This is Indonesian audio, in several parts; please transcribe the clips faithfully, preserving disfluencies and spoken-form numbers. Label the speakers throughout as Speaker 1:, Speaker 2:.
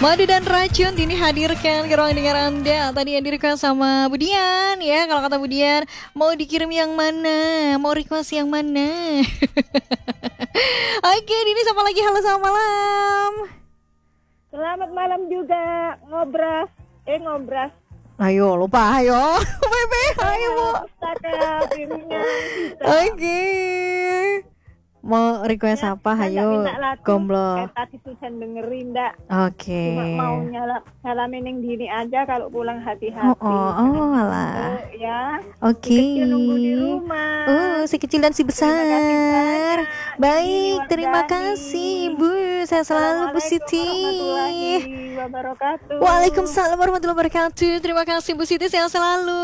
Speaker 1: Madu dan Racun Dini hadirkan ke ruang dengar Anda. Tadi yang direkam sama Budian ya. Kalau kata Budian, mau dikirim yang mana? Mau request yang mana? Oke, Dini sapa lagi. Halo, selamat malam.
Speaker 2: Selamat malam juga. Ngobras. Eh ngobras.
Speaker 1: Ayo, lupa ayo. Bebe, ayo Bu. Oke. Mau request
Speaker 2: Ya,
Speaker 1: apa?
Speaker 2: saya
Speaker 1: Hayo,
Speaker 2: minta lagu.
Speaker 1: gomblo.
Speaker 2: Kayak tadi Susan dengerin dak.
Speaker 1: Oke.
Speaker 2: Cuma mau nyala salamin yang dini aja kalau pulang hati-hati.
Speaker 1: Oh, oh, oh, alah.
Speaker 2: Oh, ya.
Speaker 1: Oke.
Speaker 2: Si kecil nunggu di rumah.
Speaker 1: Oh, si kecil dan si besar.
Speaker 2: banyak.
Speaker 1: Baik,
Speaker 2: Ini
Speaker 1: terima
Speaker 2: Wardani.
Speaker 1: kasih Ibu. Saya selalu Bu Siti.
Speaker 2: Warahmatullahi wabarakatuh.
Speaker 1: Waalaikumsalam warahmatullahi wabarakatuh. Terima kasih Bu Siti, saya selalu.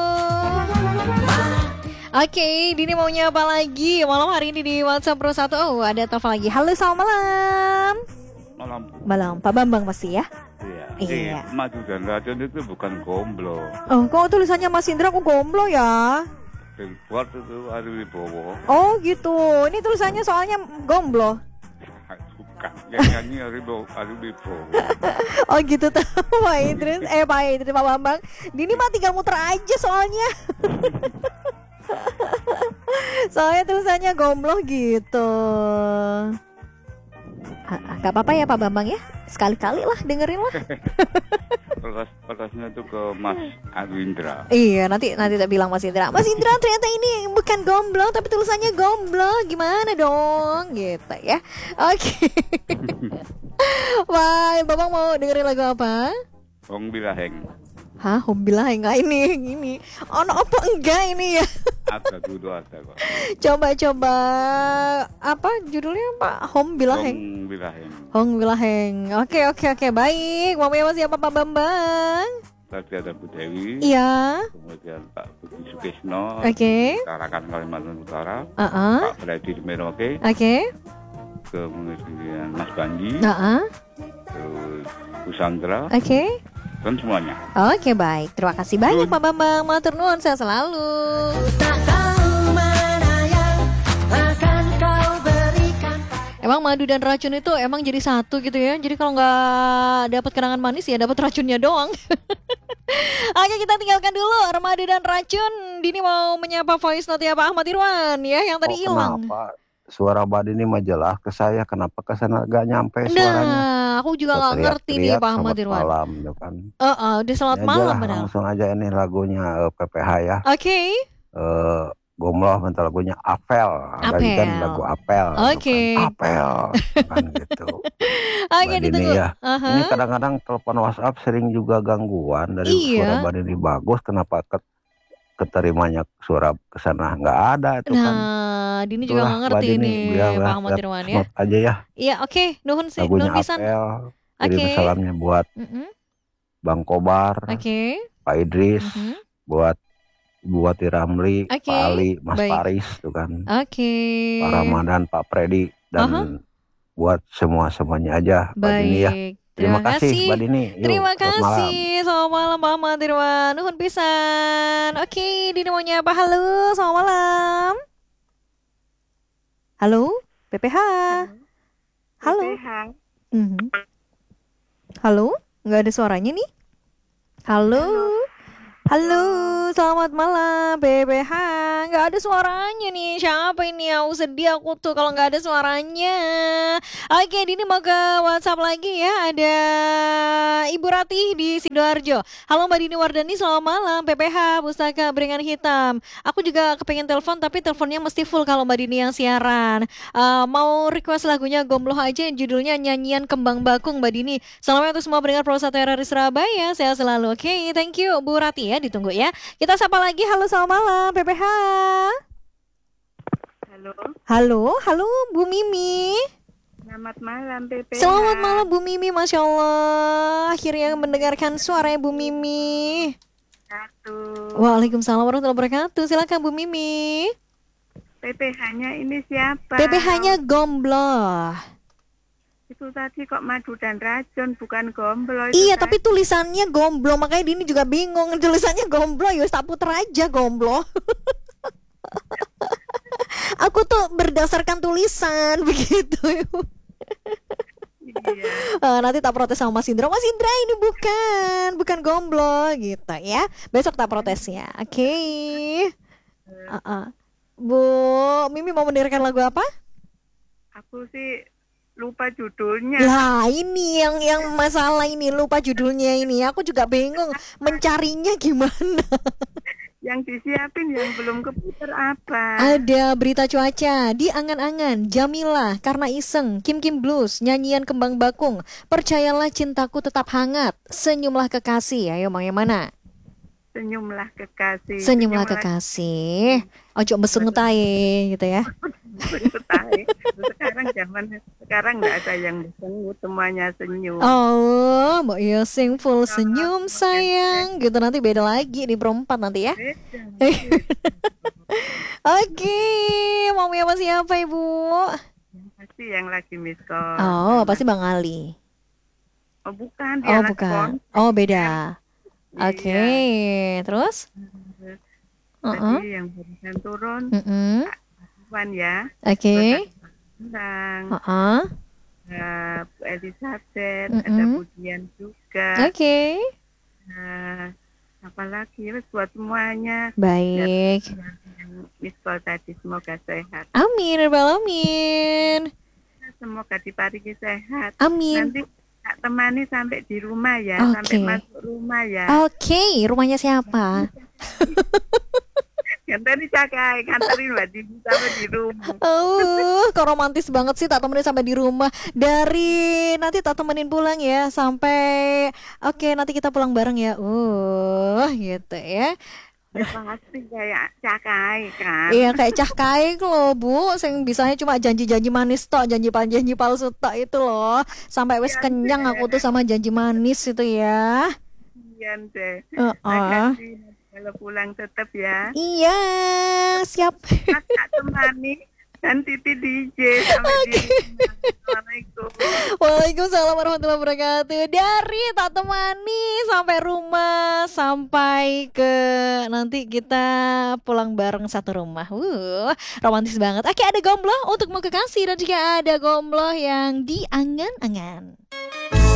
Speaker 1: Oke, Dini mau nyapa lagi malam hari ini di WhatsApp Pro satu. Oh, ada telepon lagi. Halo, selamat malam.
Speaker 3: Malam.
Speaker 1: Malam, Pak Bambang pasti ya?
Speaker 3: Iya.
Speaker 1: Iya.
Speaker 3: Eh, Madu dan Racun itu bukan gomblo.
Speaker 1: Oh, kok tulisannya Mas Indra kok gomblo ya?
Speaker 3: Billboard itu ada di bawah.
Speaker 1: Oh gitu, ini tulisannya soalnya gomblo.
Speaker 3: Bukan. Yang nyanyi ada di bawah.
Speaker 1: Oh gitu tuh Pak Idris, eh Pak Idris, Pak Bambang. Dini mah tinggal muter aja soalnya. Soalnya tulisannya gomblo gitu. Ah, gak apa-apa ya Pak Bambang ya, sekali-kali lah dengerin lah.
Speaker 3: Peras perasnya itu ke Mas Arwindra.
Speaker 1: Iya, nanti nanti tak bilang Mas Indra. Mas Indra ternyata ini bukan gomblo tapi tulisannya gomblo. Gimana dong? Gitu ya. Oke. Wah, Babang mau dengerin lagu apa?
Speaker 3: Wong Bilaheng.
Speaker 1: Hah, Hombilah enggak ini ini. Ono apa enggak ini ya?
Speaker 3: Ada dulu ada kok.
Speaker 1: Coba-coba apa judulnya Pak? Hombilaheng.
Speaker 3: Wong Bilaheng.
Speaker 1: Hombilaheng. Oke oke oke baik. Mau yang siapa Pak Bambang?
Speaker 3: Tadi ada Bu Dewi.
Speaker 1: Iya.
Speaker 3: Kemudian Pak Budi Sukesno.
Speaker 1: Oke.
Speaker 3: Tarakan Kalimantan Utara.
Speaker 1: Uh-uh.
Speaker 3: Pak Freddy Merauke.
Speaker 1: Oke.
Speaker 3: Kemudian Mas Bandi.
Speaker 1: Uh-uh.
Speaker 3: Terus Bu Sandra.
Speaker 1: Oke.
Speaker 3: Dan semuanya.
Speaker 1: Oke baik, terima kasih banyak Pak Bambang. Matur nuwun, saya selalu. Emang madu dan racun itu emang jadi satu gitu ya. Jadi kalau nggak dapat kenangan manis ya dapat racunnya doang. Oke, kita tinggalkan dulu madu dan racun. Dini mau menyapa voice note ya Pak Ahmad Irwan ya yang tadi hilang.
Speaker 4: Oh, kenapa suara Mbak Dini majalah ke saya, kenapa ke sana gak nyampe suaranya?
Speaker 1: Nah, aku juga nggak ngerti nih Pak Ahmad Irwan.
Speaker 4: Malam, gitu kan.
Speaker 1: Uh, uh, udah selamat
Speaker 4: Ya,
Speaker 1: malam
Speaker 4: aja,
Speaker 1: benar.
Speaker 4: langsung aja ini lagunya uh, P P H ya.
Speaker 1: Oke. Okay.
Speaker 4: Uh, Gomloh bentar lagunya Apel. Apel. Kan lagu Apel.
Speaker 1: Oke. Okay.
Speaker 4: Kan. Apel. Kan gitu.
Speaker 1: Oke, okay, ditunggu.
Speaker 4: Ya.
Speaker 1: Uh-huh.
Speaker 4: Ini kadang-kadang telepon WhatsApp sering juga gangguan dari
Speaker 1: iya.
Speaker 4: suara Mbak Dini bagus, kenapa ke keterimanya suara kesana nggak ada itu
Speaker 1: nah,
Speaker 4: kan.
Speaker 1: Nah, Dini juga nggak ngerti ini Pak Ahmad Irwan ya.
Speaker 4: Aja ya.
Speaker 1: Iya, oke. Okay. Nuhun sih,
Speaker 4: lagunya
Speaker 1: nuhun pisan.
Speaker 4: Apel. Kirim okay. salamnya buat mm-hmm. Bang Kobar,
Speaker 1: okay.
Speaker 4: Pak Idris, mm-hmm. buat buat Ramli,
Speaker 1: okay.
Speaker 4: Pak Ali, Mas
Speaker 1: Baik.
Speaker 4: Paris tuh kan.
Speaker 1: Oke. Okay.
Speaker 4: Pak Ramadan, Pak Freddy dan uh-huh. buat semua semuanya aja. Mbak Dini ya. Terima, Terima kasih Mbak Dini. Yuk,
Speaker 1: Terima kasih.
Speaker 4: Malam.
Speaker 1: Selamat malam Pak Ahmad Irwan. Nuhun pisan. Oke, okay, Dini mau nyapa. Halo, selamat malam. Halo, P P H. Halo.
Speaker 2: P P H.
Speaker 1: Mm-hmm. Halo, nggak ada suaranya nih. Halo. Halo, selamat malam B B H. Nggak ada suaranya nih. Siapa ini? Aku sedih aku tuh kalau nggak ada suaranya. Oke, Dini mau ke WhatsApp lagi ya. Ada Ibu Ratih di Sidoarjo. Halo Mbak Dini Wardani, selamat malam. P P H Pustaka Beringan Hitam. Aku juga kepengen telepon tapi teleponnya mesti full kalau Mbak Dini yang siaran. Uh, mau request lagunya Gombloh aja, judulnya Nyanyian Kembang Bakung Mbak Dini. Selamat untuk semua pendengar Pro satu R R I Surabaya. Saya selalu. Oke, okay, thank you Bu Ratih ya. Ditunggu ya. Kita sapa lagi. Halo, selamat malam P P H.
Speaker 2: Halo.
Speaker 1: Halo, halo Bu Mimi.
Speaker 2: Selamat malam P P H.
Speaker 1: Selamat malam Bu Mimi, Masya Allah. Akhirnya mendengarkan suara Bu Mimi.
Speaker 2: Satu.
Speaker 1: Waalaikumsalam warahmatullahi wabarakatuh. Silakan Bu Mimi.
Speaker 2: P P H-nya ini siapa?
Speaker 1: P P H-nya Gombloh.
Speaker 2: Itu tadi kok Madu dan Racun, bukan Gombloh.
Speaker 1: Iya,
Speaker 2: tadi.
Speaker 1: tapi tulisannya Gombloh, makanya Dini juga bingung. Tulisannya Gombloh, ya tak puter aja Gombloh. Aku tuh berdasarkan tulisan begitu.
Speaker 2: Iya.
Speaker 1: Uh, nanti tak protes sama Mas Indra. Mas Indra ini bukan, bukan gomblo gitu ya. Besok tak protes ya. Oke. Okay. Uh-uh. Bu, Mimi mau mendengarkan lagu apa?
Speaker 2: Aku sih lupa judulnya.
Speaker 1: Lah ini yang yang masalah ini, lupa judulnya ini. Aku juga bingung mencarinya gimana.
Speaker 2: Yang disiapin yang belum keputar apa?
Speaker 1: Ada Berita Cuaca, Di Angan-Angan, Jamila, Karena Iseng, Kim Kim Blues, Nyanyian Kembang Bakung, Percayalah Cintaku Tetap Hangat, Senyumlah Kekasih. Ayo mau yang mana?
Speaker 2: Senyumlah Kekasih.
Speaker 1: Senyumlah Kekasih. Ojo beseng tae gitu ya.
Speaker 2: Sekarang zaman sekarang nggak ada yang besengut, semuanya senyum.
Speaker 1: Oh, Mbak Iya sing full senyum sayang gitu, nanti beda lagi di perempat nanti ya. Oke, mau apa siapa Ibu?
Speaker 2: Pasti yang lagi miss call.
Speaker 1: Oh, pasti Bang Ali.
Speaker 2: Oh bukan, dia
Speaker 1: oh bukan. Oh beda. Oke, okay. Terus?
Speaker 2: Tadi
Speaker 1: uh-uh.
Speaker 2: yang barusan turun.
Speaker 1: Uh-uh.
Speaker 2: Wan ya.
Speaker 1: Oke. Okay.
Speaker 2: Tentang
Speaker 1: uh-uh.
Speaker 2: uh, Bu Elizabeth,
Speaker 1: uh-uh.
Speaker 2: ada Budian juga.
Speaker 1: Oke. Okay.
Speaker 2: Uh, apalagi buat semuanya.
Speaker 1: Baik.
Speaker 2: Miss call tadi semoga sehat.
Speaker 1: Amin, amin.
Speaker 2: Semoga diparingi sehat.
Speaker 1: Amin.
Speaker 2: Nanti tak temani sampai di rumah ya,
Speaker 1: okay.
Speaker 2: sampai masuk rumah ya.
Speaker 1: Oke, okay. Rumahnya siapa?
Speaker 2: Kantorin Cakai, kantorin Mbak Dini sampai di rumah.
Speaker 1: Oh, kok romantis banget sih tak temenin sampai di rumah. Dari nanti tak temenin pulang ya sampai oke okay, nanti kita pulang bareng ya. Uh, gitu ya.
Speaker 2: Pasti kayak Cakai kan.
Speaker 1: Iya kayak Cakai loh Bu, sing bisanya cuma janji-janji manis tok, janji-janji palsu tok itu loh. Sampai wes ya, kenyang deh. Aku tuh sama janji manis itu ya.
Speaker 2: Iya deh.
Speaker 1: Uh -uh.
Speaker 2: Kalau pulang tetap ya.
Speaker 1: Iya, siap.
Speaker 2: Kakak temani dan Titi D J sampai okay. Di rumah. Assalamualaikum.
Speaker 1: Waalaikumsalam warahmatullahi wabarakatuh. Dari tak temani sampai rumah, sampai ke nanti kita pulang bareng satu rumah. Uh, romantis banget. Oke, ada gomblo untuk mau kekasih dan juga ada gomblo yang di angan-angan.